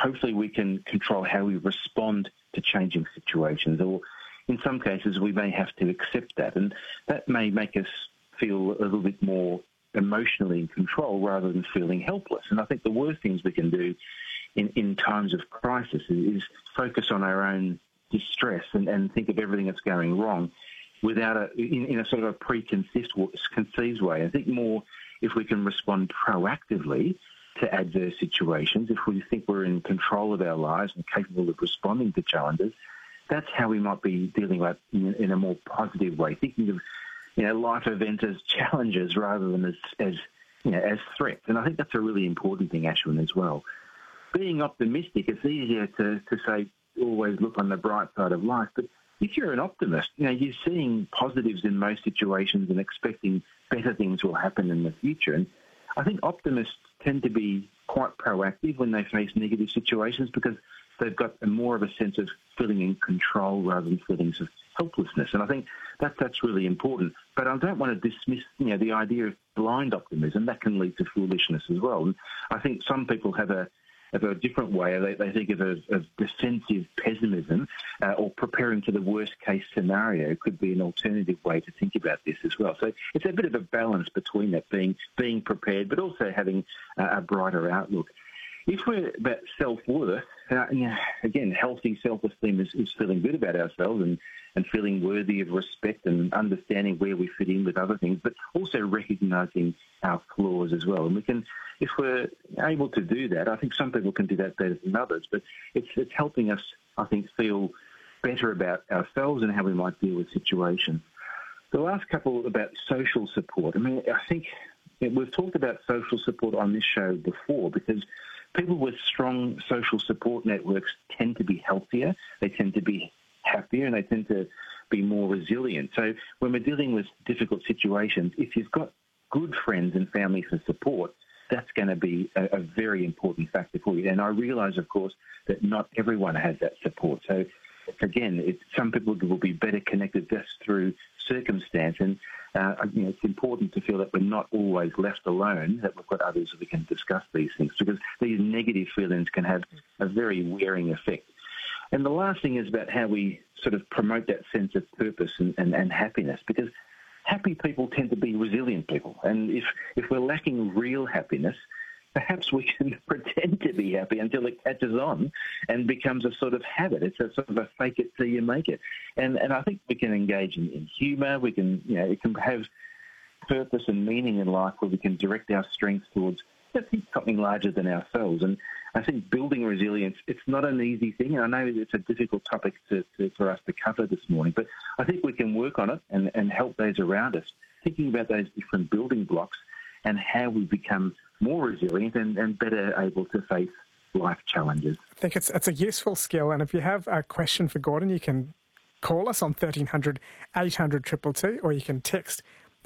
hopefully we can control how we respond to changing situations, or in some cases we may have to accept that, and that may make us feel a little bit more emotionally in control rather than feeling helpless. And I think the worst things we can do in times of crisis is focus on our own distress and think of everything that's going wrong without in a sort of a preconceived way. I think more if we can respond proactively to adverse situations, if we think we're in control of our lives and capable of responding to challenges, that's how we might be dealing with it in a more positive way, thinking of life events as challenges rather than as threats. And I think that's a really important thing, Ashwin, as well. Being optimistic, it's easier to say always look on the bright side of life, but if you're an optimist, you're seeing positives in most situations and expecting better things will happen in the future. And I think optimists tend to be quite proactive when they face negative situations because they've got more of a sense of feeling in control rather than feelings of helplessness. And I think that's really important. But I don't want to dismiss, the idea of blind optimism. That can lead to foolishness as well. And I think some people have a different way. They think of defensive pessimism or preparing for the worst-case scenario could be an alternative way to think about this as well. So it's a bit of a balance between that, being prepared but also having a brighter outlook. If we're about self-worth, again, healthy self-esteem is feeling good about ourselves and feeling worthy of respect and understanding where we fit in with other things, but also recognising our flaws as well. And we can, if we're able to do that, I think some people can do that better than others, but it's helping us, I think, feel better about ourselves and how we might deal with situations. The last couple about social support. I think we've talked about social support on this show before because people with strong social support networks tend to be healthier, they tend to be happier, and they tend to be more resilient. So when we're dealing with difficult situations, if you've got good friends and family for support, that's going to be a very important factor for you. And I realise, of course, that not everyone has that support. So again, some people will be better connected just through circumstance, and it's important to feel that we're not always left alone, that we've got others that we can discuss these things, because these negative feelings can have a very wearing effect. And the last thing is about how we sort of promote that sense of purpose and happiness, because happy people tend to be resilient people. And if we're lacking real happiness, perhaps we can pretend to be happy until it catches on and becomes a sort of habit. It's a sort of a fake it till you make it. And I think we can engage in humour. We can, it can have purpose and meaning in life where we can direct our strengths towards something larger than ourselves. And I think building resilience, it's not an easy thing. And I know it's a difficult topic for us to cover this morning, but I think we can work on it and help those around us, thinking about those different building blocks and how we become more resilient and better able to face life challenges. I think it's a useful skill, and if you have a question for Gordon, you can call us on 1300 800 222, or you can text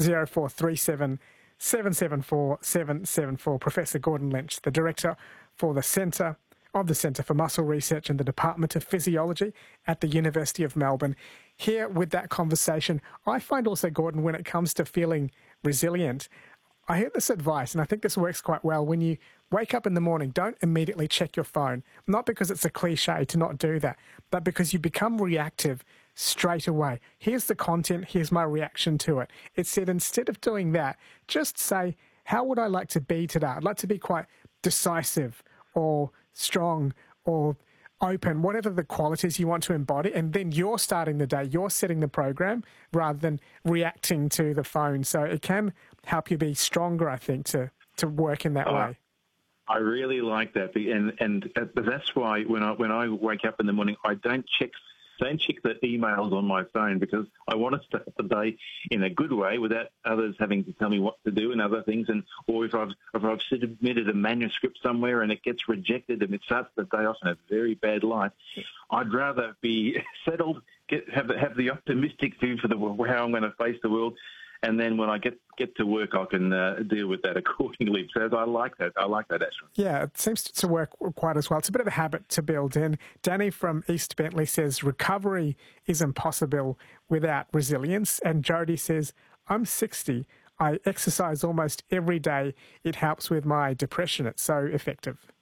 0437 774 774. Professor Gordon Lynch, the Director for the Centre for Muscle Research in the Department of Physiology at the University of Melbourne, here with that conversation. I find also, Gordon, when it comes to feeling resilient, I hear this advice, and I think this works quite well. When you wake up in the morning, don't immediately check your phone, not because it's a cliche to not do that, but because you become reactive straight away. Here's the content, here's my reaction to it. It said instead of doing that, just say, how would I like to be today? I'd like to be quite decisive or strong or open, whatever the qualities you want to embody, and then you're starting the day, you're setting the program rather than reacting to the phone. So it can help you be stronger, I think, to work in that way. I really like that, and that's why when I wake up in the morning, I don't check the emails on my phone, because I want to start the day in a good way without others having to tell me what to do and other things. Or if I've submitted a manuscript somewhere and it gets rejected and it starts the day off in a very bad light, I'd rather be settled, have the optimistic view for how I'm going to face the world. And then when I get to work, I can deal with that accordingly. So I like that. Ashwin. Yeah, it seems to work quite as well. It's a bit of a habit to build in. Danny from East Bentley says recovery is impossible without resilience. And Jody says, I'm 60. I exercise almost every day. It helps with my depression. It's so effective.